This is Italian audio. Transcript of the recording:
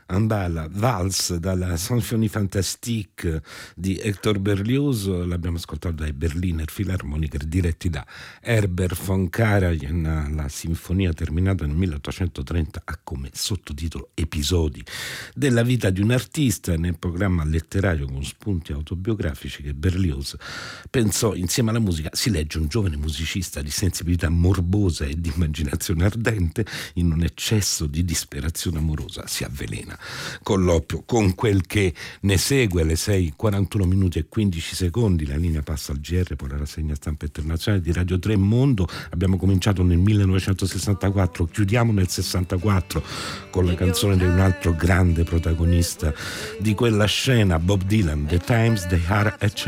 Ambala, Vals dalla Symphonie Fantastique di Hector Berlioz, l'abbiamo ascoltato dai Berliner Philharmoniker diretti da Herbert von Karajan. La sinfonia terminata nel 1830 ha come sottotitolo Episodi della vita di un artista, nel programma letterario con spunti autobiografici che Berlioz pensò insieme alla musica. Si legge un giovane musicista di sensibilità morbosa e di immaginazione ardente in un eccesso di disperazione amorosa si avvelena con l'oppio, con quel che ne segue. Alle 6:41 minuti e 15 secondi la linea passa al GR, poi la rassegna stampa internazionale di Radio 3 Mondo. Abbiamo cominciato nel 1964, chiudiamo nel 64 con la canzone di un altro grande protagonista di quella scena, Bob Dylan, The Times They Are a Changin'.